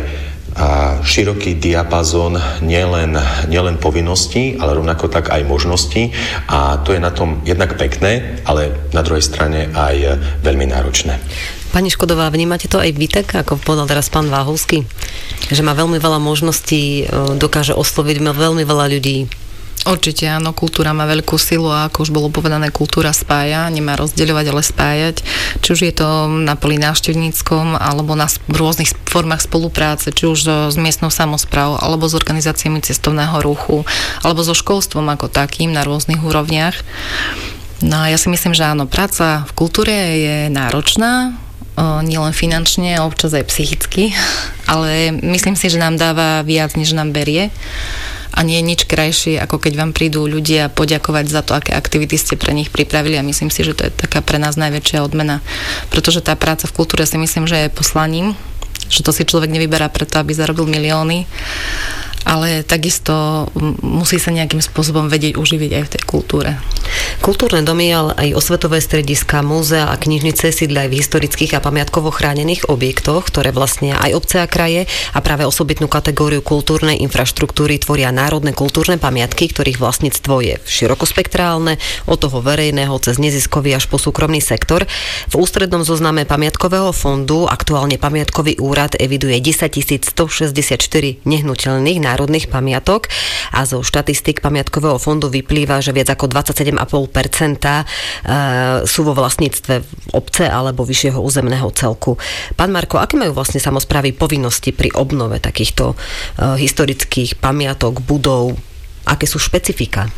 a široký diapazón nielen, nielen povinností, ale rovnako tak aj možností a to je na tom jednak pekné, ale na druhej strane aj veľmi náročné. Pani Škodová, vnímate to aj vy tak, ako povedal teraz pán Váhovský? Že má veľmi veľa možností, dokáže osloviť veľmi veľa ľudí. Určite áno, kultúra má veľkú silu a ako už bolo povedané, kultúra spája, nemá rozdeľovať, ale spájať. Či už je to na poli návštevníckom, alebo na rôznych formách spolupráce, či už s miestnou samosprávou, alebo s organizáciami cestovného ruchu, alebo so školstvom ako takým na rôznych úrovniach. No a ja si myslím, že áno, práca v kultúre je náročná, nielen finančne, občas aj psychicky, ale myslím si, že nám dáva viac, než nám berie. A nie je nič krajšie, ako keď vám prídu ľudia poďakovať za to, aké aktivity ste pre nich pripravili a myslím si, že to je taká pre nás najväčšia odmena. Pretože tá práca v kultúre si myslím, že je poslaním, že to si človek nevyberá preto, aby zarobil milióny, ale takisto musí sa nejakým spôsobom vedieť uživiť aj v tej kultúre. Kultúrne domy, ale aj osvetové strediská, múzea a knižnice sídlia aj v historických a pamiatkovo chránených objektoch, ktoré vlastnia aj obce a kraje a práve osobitnú kategóriu kultúrnej infraštruktúry tvoria národné kultúrne pamiatky, ktorých vlastníctvo je širokospektrálne, od toho verejného cez neziskový až po súkromný sektor. V ústrednom zozname pamiatkového fondu aktuálne pamiatkový úrad eviduje desaťtisícstošesťdesiatštyri nehnuteľných národných pamiatok a zo štatistik pamiatkového fondu vyplýva, že viac ako dvadsaťsedem celá päť percenta sú vo vlastníctve obce alebo vyššieho územného celku. Pán Marko, aké majú vlastne samosprávy povinnosti pri obnove takýchto historických pamiatok, budov? Aké sú špecifika?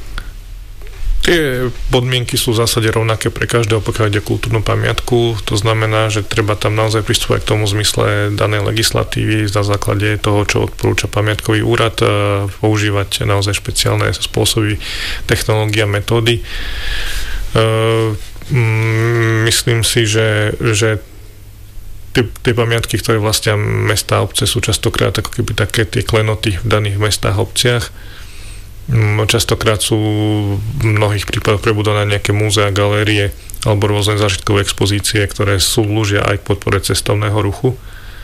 Tie podmienky sú v zásade rovnaké pre každého, pokiaľ ide kultúrnu pamiatku. To znamená, že treba tam naozaj pristúpať k tomu zmysle danej legislatívy na základe toho, čo odporúča pamiatkový úrad, používať naozaj špeciálne spôsoby, technológie a metódy. Myslím si, že, že tie, tie pamiatky, ktoré vlastnia mestá a obce, sú častokrát ako keby také tie klenoty v daných mestách a obciach. Častokrát sú v mnohých prípadoch prebudované nejaké múzea, galérie alebo rôzne zážitkové expozície, ktoré slúžia aj k podpore cestovného ruchu.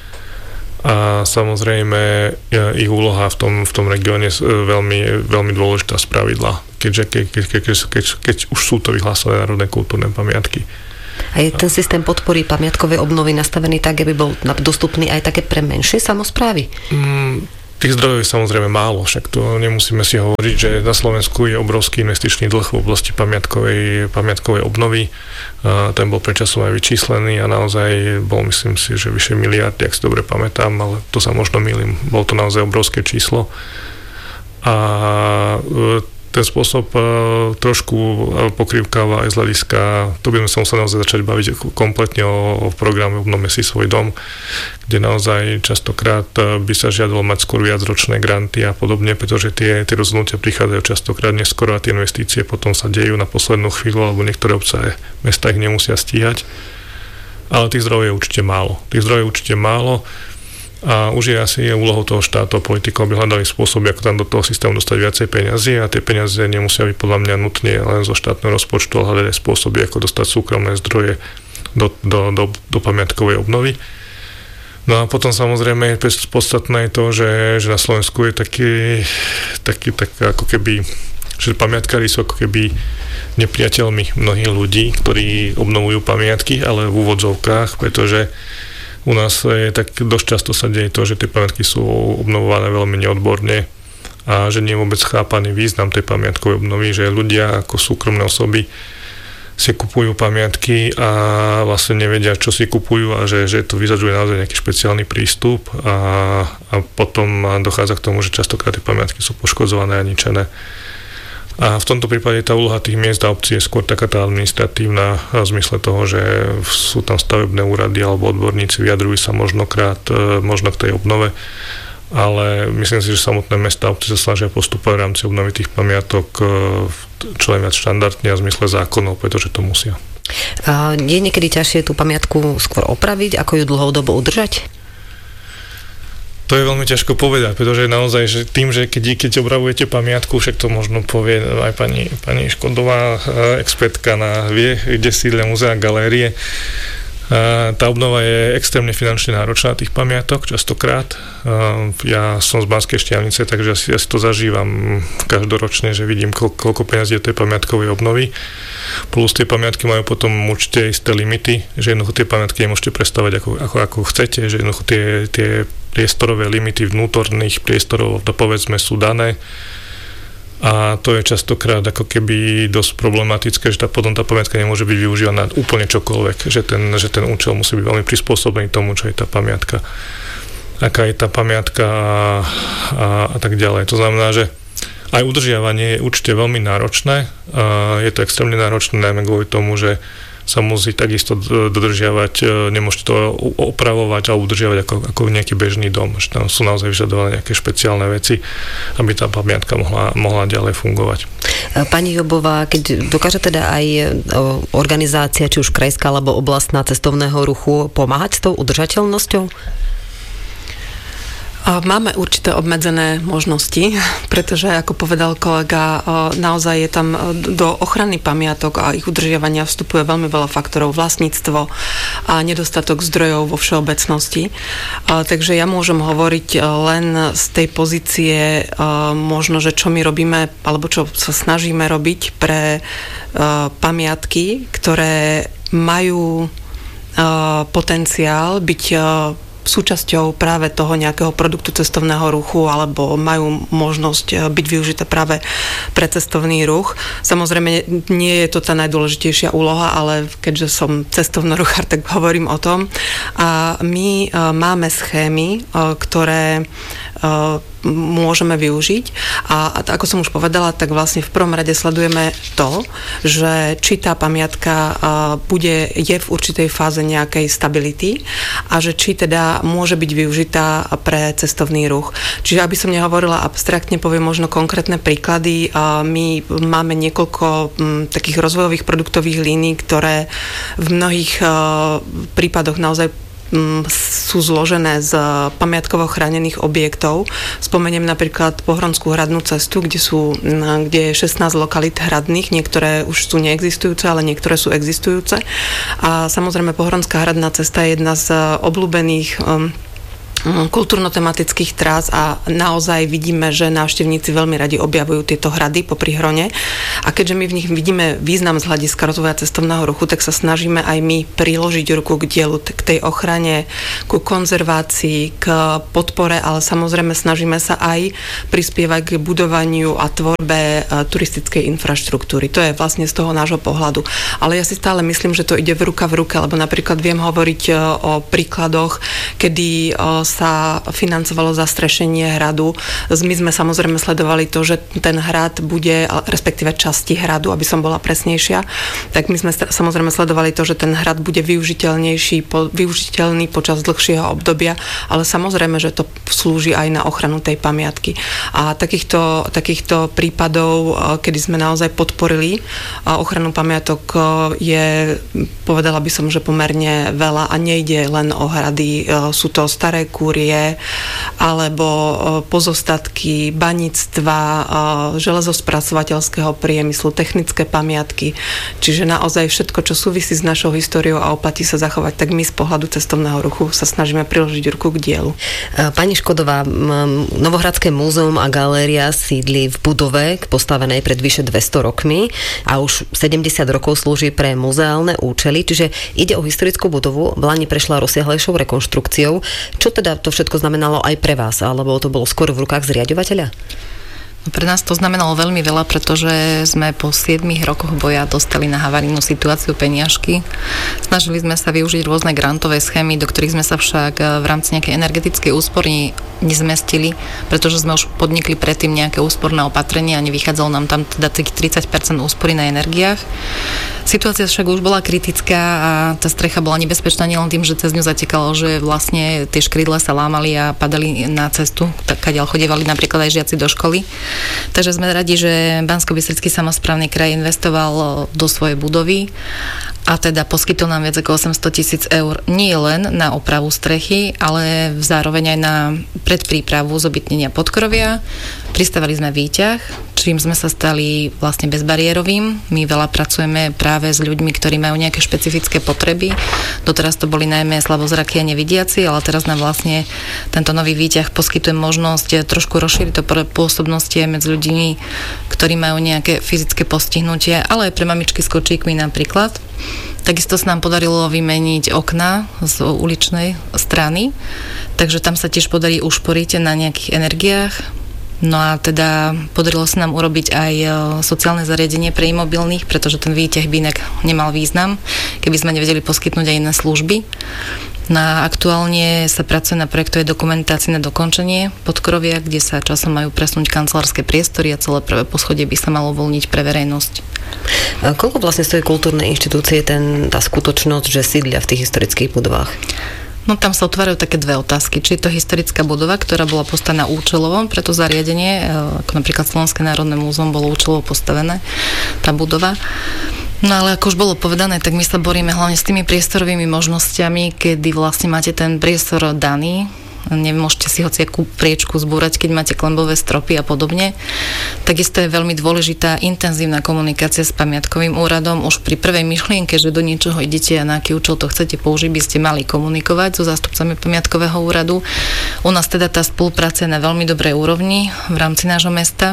A samozrejme ich úloha v tom, v tom regióne je veľmi, veľmi dôležitá spravidla, keďže ke, ke, ke, ke, keď, keď už sú to vyhlásené národné kultúrne pamiatky. A je ten systém podpory pamiatkovej obnovy nastavený tak, aby bol dostupný aj také pre menšie samosprávy? Mm, Tých zdrojov je samozrejme málo, však to nemusíme si hovoriť, že na Slovensku je obrovský investičný dlh v oblasti pamiatkovej, pamiatkovej obnovy. A ten bol predčasom aj vyčíslený a naozaj bol, myslím si, že vyše miliardy, ak si dobre pamätám, ale to sa možno mýlim. Bolo to naozaj obrovské číslo. A ten spôsob trošku pokrývkáva aj z hľadiska, to by sme sa museli naozaj začať baviť kompletne o, o programe Obnovme si svoj dom, kde naozaj častokrát by sa žiadalo mať skôr viacročné granty a podobne, pretože tie, tie rozhodnutia prichádzajú častokrát neskoro a tie investície potom sa dejú na poslednú chvíľu, alebo niektoré obce mesta ich nemusia stíhať. Ale tých zdrojov je určite málo. Tých zdrojov je určite málo. A už je asi úlohou toho štátu a politikov, aby hľadali spôsoby, ako tam do toho systému dostať viacej peňazí a tie peniaze nemusia byť podľa mňa nutne len zo štátneho rozpočtu, ale hľadať aj spôsoby, ako dostať súkromné zdroje do, do, do, do pamiatkovej obnovy. No a potom samozrejme je podstatné to, že, že na Slovensku je taký, taký tak ako keby, že pamiatkári sú ako keby nepriateľmi mnohých ľudí, ktorí obnovujú pamiatky, ale v úvodzovkách, pretože u nás je tak dosť často sa deje to, že tie pamiatky sú obnovované veľmi neodborne a že nie je vôbec chápaný význam tej pamiatkovej obnovy, že ľudia ako súkromné osoby si kupujú pamiatky a vlastne nevedia, čo si kupujú a že, že to vyžaduje naozaj nejaký špeciálny prístup a, a potom dochádza k tomu, že častokrát tie pamiatky sú poškodzované a ničené. A v tomto prípade tá úloha tých miest a obcí je skôr taká tá administratívna v zmysle toho, že sú tam stavebné úrady alebo odborníci, vyjadrujú sa možnokrát, možno k tej obnove, ale myslím si, že samotné mestá a obci sa snažia postupovať v rámci obnovy tých pamiatok čo je viac štandardne a v zmysle zákonov, pretože to musia. A je niekedy ťažšie tú pamiatku skôr opraviť, ako ju dlhodobo udržať? To je veľmi ťažko povedať, pretože naozaj, že tým, že keď, keď opravujete pamiatku, však to možno povie aj pani, pani Škodová, expertka na vie, kde sídlia múzea a galérie, Tá obnova je extrémne finančne náročná tých pamiatok, častokrát. Ja som z Banskej Štiavnice, takže ja si, ja si to zažívam každoročne, že vidím, koľko, koľko peniazí je tej pamiatkovej obnovy. Plus tie pamiatky majú potom určite isté limity, že jednoducho tie pamiatky nemôžete prestavať ako, ako, ako chcete, že jednoducho tie, tie priestorové limity vnútorných priestorov, to povedzme, sú dané. A to je častokrát ako keby dosť problematické, že tá, potom tá pamiatka nemôže byť využívaná úplne čokoľvek, že ten, že ten účel musí byť veľmi prispôsobený tomu, čo je tá pamiatka, aká je tá pamiatka a, a, a tak ďalej. To znamená, že aj udržiavanie je určite veľmi náročné. A je to extrémne náročné, najmä kvôli tomu, že sa musí takisto dodržiavať, nemôžete to opravovať a udržiavať ako, ako nejaký bežný dom. Že tam sú naozaj vyžadované nejaké špeciálne veci, aby tá pamiatka mohla, mohla ďalej fungovať. Pani Jobová, keď dokáže teda aj organizácia, či už krajská alebo oblastná cestovného ruchu pomáhať s tou udržateľnosťou? Máme určité obmedzené možnosti, pretože, ako povedal kolega, naozaj je tam do ochrany pamiatok a ich udržiavania vstupuje veľmi veľa faktorov, vlastníctvo a nedostatok zdrojov vo všeobecnosti. Takže ja môžem hovoriť len z tej pozície možno, že čo my robíme, alebo čo sa snažíme robiť pre pamiatky, ktoré majú potenciál byť súčasťou práve toho nejakého produktu cestovného ruchu alebo majú možnosť byť využité práve pre cestovný ruch. Samozrejme, nie je to tá najdôležitejšia úloha, ale keďže som cestovnoruchár, tak hovorím o tom. A my máme schémy, ktoré môžeme využiť a, a ako som už povedala, tak vlastne v prvom rade sledujeme to, že či tá pamiatka bude, je v určitej fáze nejakej stability a že či teda môže byť využitá pre cestovný ruch. Čiže aby som nehovorila abstraktne, poviem možno konkrétne príklady. My máme niekoľko takých rozvojových produktových línií, ktoré v mnohých prípadoch naozaj sú zložené z pamiatkovo chránených objektov. Spomeniem napríklad Pohronskú hradnú cestu, kde sú kde je šestnásť lokalít hradných, niektoré už sú neexistujúce, ale niektoré sú existujúce. A samozrejme Pohronská hradná cesta je jedna z obľúbených um, kultúrno-tematických trás a naozaj vidíme, že návštevníci veľmi radi objavujú tieto hrady popri Hrone. A keďže my v nich vidíme význam z hľadiska rozvoja cestovného ruchu, tak sa snažíme aj my priložiť ruku k dielu, k tej ochrane, ku konzervácii, k podpore, ale samozrejme snažíme sa aj prispievať k budovaniu a tvorbe turistickej infraštruktúry. To je vlastne z toho nášho pohľadu. Ale ja si stále myslím, že to ide v ruka v ruke, lebo napríklad viem hovoriť o príkladoch, kedy sa financovalo zastrešenie hradu. My sme samozrejme sledovali to, že ten hrad bude, respektíve časti hradu, aby som bola presnejšia, tak my sme samozrejme sledovali to, že ten hrad bude využiteľnejší, využiteľný počas dlhšieho obdobia, ale samozrejme, že to slúži aj na ochranu tej pamiatky. A takýchto, takýchto prípadov, kedy sme naozaj podporili ochranu pamiatok, je, povedala by som, že pomerne veľa a nejde len o hrady. Sú to staré kúrie alebo pozostatky baníctva, železospracovateľského priemyslu, technické pamiatky. Čiže naozaj všetko, čo súvisí s našou históriou a oplatí sa zachovať, tak my z pohľadu cestovného ruchu sa snažíme priložiť ruku k dielu. Pani Škodová, Novohradské múzeum a galéria sídli v budove postavenej pred vyše dvesto rokmi a už sedemdesiat rokov slúži pre muzeálne účely, čiže ide o historickú budovu, v Lani prešla rozsiahlejšou rekonštrukciou. Čo teda to všetko znamenalo aj pre vás? Alebo to bolo skôr v rukách zriaďovateľa? Pre nás to znamenalo veľmi veľa, pretože sme po siedmich rokoch boja dostali na havarijnú situáciu peniažky. Snažili sme sa využiť rôzne grantové schémy, do ktorých sme sa však v rámci nejakej energetickej úspory nezmestili, pretože sme už podnikli predtým nejaké úsporné opatrenie a nevychádzalo nám tam teda tých tridsať percent úspory na energiách. Situácia však už bola kritická a tá strecha bola nebezpečná nielen tým, že cez ňu zatekalo, že vlastne tie škrydle sa lámali a padali na cestu, kadiaľ chodievali napríklad aj žiaci do školy. Takže sme radi, že Banskobystrický samosprávny kraj investoval do svojej budovy a teda poskytol nám viac ako osemsto tisíc eur nie len na opravu strechy, ale zároveň aj na predprípravu zobytnenia podkrovia. Pristavali sme výťah, či čím sme sa stali vlastne bezbariérovým. My veľa pracujeme práve s ľuďmi, ktorí majú nejaké špecifické potreby. Doteraz to boli najmä slabozraky a nevidiaci, ale teraz nám vlastne tento nový výťah poskytuje možnosť trošku rozšíriť to pôsobnosti medzi ľuďmi, ktorí majú nejaké fyzické postihnutie, ale aj pre mamičky s kočíkmi napríklad. Takisto sa nám podarilo vymeniť okna z uličnej strany, takže tam sa tiež podarí ušporiť na nejakých energiách. No a teda podarilo sa nám urobiť aj sociálne zariadenie pre imobilných, pretože ten výťah by inak nemal význam, keby sme nevedeli poskytnúť aj iné služby. No a aktuálne sa pracuje na projektovej dokumentácii na dokončenie Podkorovia, kde sa časom majú presunúť kancelárske priestory a celé prvé poschodie by sa malo uvoľniť pre verejnosť. A koľko vlastne stojí kultúrne inštitúcie ten, tá skutočnosť, že sídlia v tých historických budovách? No tam sa otvárajú také dve otázky. Či je to historická budova, ktorá bola postavená účelovo pre to zariadenie, ako napríklad Slovenské národné múzeum bolo účelovo postavené, tá budova. No ale ako už bolo povedané, tak my sa boríme hlavne s tými priestorovými možnosťami, kedy vlastne máte ten priestor daný, nemôžete si hociakú priečku zbúrať, keď máte klenbové stropy a podobne. Takisto je veľmi dôležitá intenzívna komunikácia s pamiatkovým úradom. Už pri prvej myšlienke, že do niečoho idete a na aký účel to chcete použiť, by ste mali komunikovať so zástupcami pamiatkového úradu. U nás teda tá spolupráca je na veľmi dobrej úrovni v rámci nášho mesta.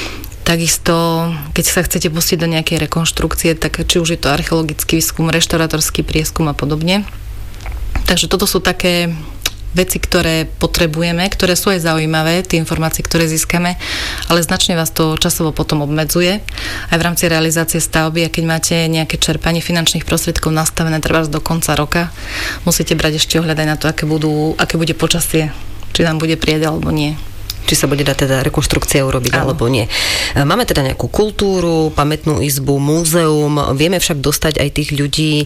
Takisto, keď sa chcete pustiť do nejakej rekonštrukcie, tak či už je to archeologický výskum, reštaurátorský prieskum a podobne. Takže toto sú také veci, ktoré potrebujeme, ktoré sú aj zaujímavé, tie informácie, ktoré získame, ale značne vás to časovo potom obmedzuje. Aj v rámci realizácie stavby, a keď máte nejaké čerpanie finančných prostriedkov nastavené treba do konca roka, musíte brať ešte ohľad aj na to, aké, budú, aké bude počasie, či nám bude prieť alebo nie. Či sa bude dať teda rekonštrukcia urobiť, áno, alebo nie. Máme teda nejakú kultúru, pamätnú izbu, múzeum, vieme však dostať aj tých ľudí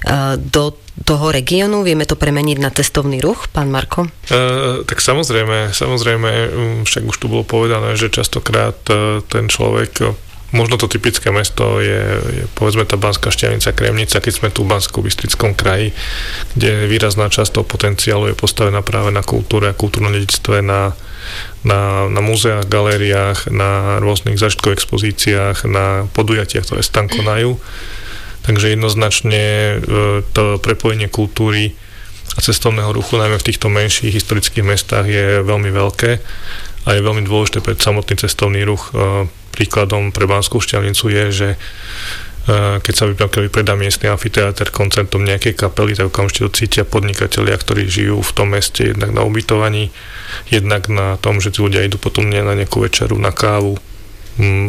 do toho regiónu, vieme to premeniť na cestovný ruch, pán Marko? E, tak samozrejme, samozrejme, však už tu bolo povedané, že častokrát ten človek, možno to typické mesto je, je povedzme tá Banská Štiavnica, Kremnica, keď sme tu v Banskobystrickom kraji, kde výrazná časť toho potenciálu je postavená práve na kultúre a kultúrnom dedičstve, na na, na múzeách, galériách, na rôznych zážitkových expozíciách, na podujatiach, ktoré sa tam konajú. Takže jednoznačne to prepojenie kultúry a cestovného ruchu, najmä v týchto menších historických mestách, je veľmi veľké a je veľmi dôležité pre samotný cestovný ruch. Príkladom pre Banskú Štiavnicu je, že keď sa vypredá miestny amfiteáter koncertom nejakej kapely, tak okamžite to cítia podnikatelia, ktorí žijú v tom meste, jednak na ubytovaní, jednak na tom, že tí ľudia idú potom na nejakú večeru, na kávu,